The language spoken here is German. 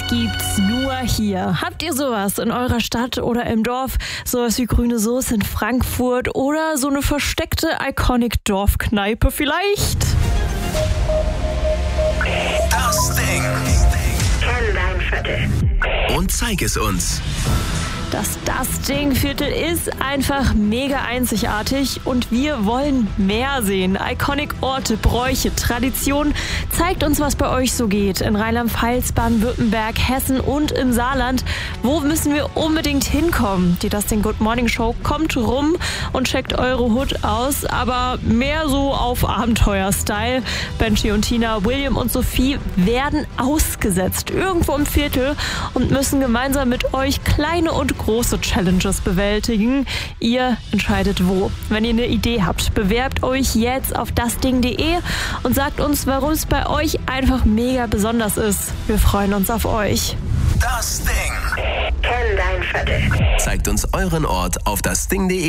gibt's nur hier. Habt ihr sowas in eurer Stadt oder im Dorf? Sowas wie grüne Soße in Frankfurt oder so eine versteckte Iconic-Dorfkneipe vielleicht? Das Ding. Kenn dein Viertel. Und zeig es uns. Das Ding-Viertel ist einfach mega einzigartig und wir wollen mehr sehen. Iconic-Orte, Bräuche, Traditionen. Zeigt uns, was bei euch so geht. In Rheinland-Pfalz, Baden-Württemberg, Hessen und im Saarland. Wo müssen wir unbedingt hinkommen? Die Das Ding Good Morning Show kommt rum und checkt eure Hood aus, aber mehr so auf Abenteuer-Style. Benji und Tina, William und Sophie werden ausgesetzt irgendwo im Viertel und müssen gemeinsam mit euch kleine und große Challenges bewältigen. Ihr entscheidet wo. Wenn ihr eine Idee habt, bewerbt euch jetzt auf dasding.de und sagt uns, warum es bei euch einfach mega besonders ist. Wir freuen uns auf euch. Das Ding. Kenn dein Viertel. Zeigt uns euren Ort auf dasding.de.